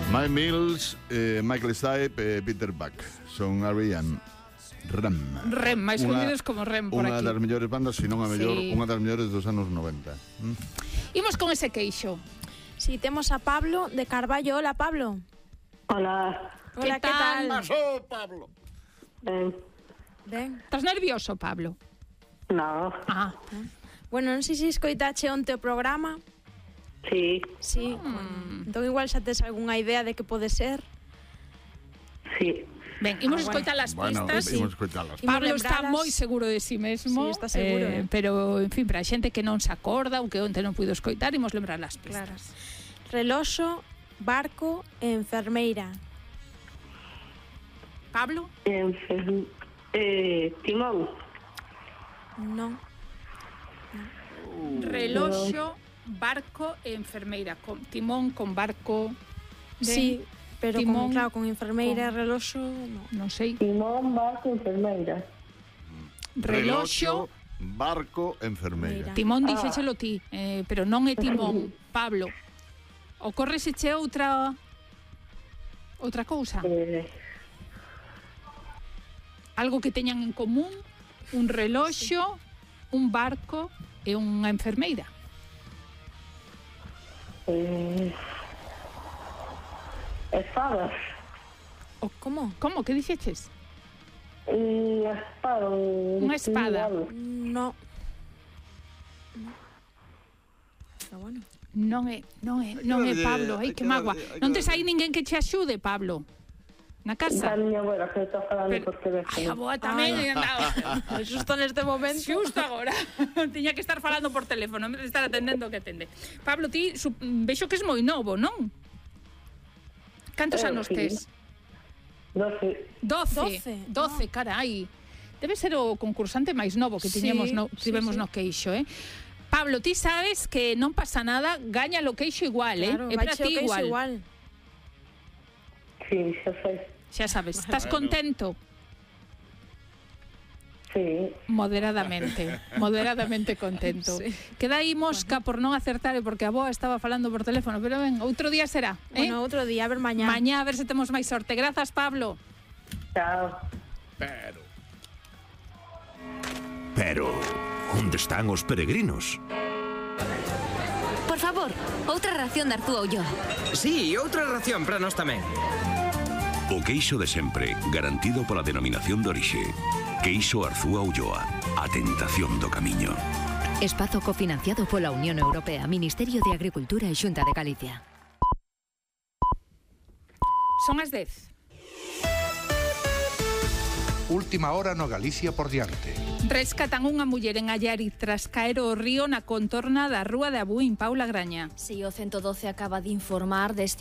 Mike Mills, Michael Stipe e Peter Buck son R.E.M. REM. REM, máis conhecidos como REM por aquí. Unha das mellores bandas, se non a mellor, unha das mellores dos anos 90. Imos con ese queixo. Si, temos a Pablo de Carballo. Hola, Pablo. Hola. Hola, que tal? Pasou, Pablo? Ben. Estás nervioso, Pablo? No. Ah. Bueno, non sei se escoitache onte o programa. Sí. Sí. Entón igual xa tes algunha idea de que pode ser. Sí. Ben, imos escoitar as pistas. Imos escoitalas. Pablo está moi seguro de si mesmo. Sí, está seguro, Pero, en fin, para a xente que non se acorda ou que onte non puido escoitar, imos lembrar as pistas. Claro. Reloxo, barco e enfermeira. Pablo? Timón. Non. Reloxo, barco e enfermeira. Con timón, con barco. Sí, pero timón, con enfermeira e reloxo, non sei. Timón, barco, enfermeira. Reloxo, barco, enfermeira. timón dixéchelo ti, pero non é timón, Pablo. Ocórreseche outra cousa? Algo que teñan en común, un reloxo, un barco e unha enfermeira. Espadas. Como? Que dixeches? Espada. Unha espada. No. Pero bueno. Non é, Pablo. Ai, que mágoa. Non tes aí ninguén que che axude, Pablo? Na casa? A miña abuela que está falando por teléfono. Ai, a boa tamén. Xusto neste momento. Xusto agora. Tiña que estar falando por teléfono, en vez de estar atendendo o que atende. Pablo, ti vexo que és moi novo, non? Cantos anos tes? 12. 12, carai. Debe ser o concursante máis novo que tivemos no queixo, Pablo, ti sabes que non pasa nada, gaña lo queixo igual, claro, é para ti igual. Sí, xa sei. Xa sabes, estás contento? Sí. Moderadamente contento. Sí. Queda aí mosca por non acertar e porque a boa estaba falando por teléfono, pero ben, outro día será, Bueno, outro día, a ver mañá. Mañá a ver se temos máis sorte. Grazas, Pablo. Chao. Pero, onde están os peregrinos? Por favor, outra ración de Arzúa Ulloa. Sí, outra ración para nós tamén. O queixo de sempre, garantido pola denominación de orixe. Queixo Arzúa Ulloa, a tentación do camiño. Espazo cofinanciado pola Unión Europea, Ministerio de Agricultura e Xunta de Galicia. Son as 10. Última hora no Galicia por diante. Rescatan unha muller en Allariz tras caer ao río na contorna da Rúa de Abuín, Paula Graña. Si, o 112 acaba de informar deste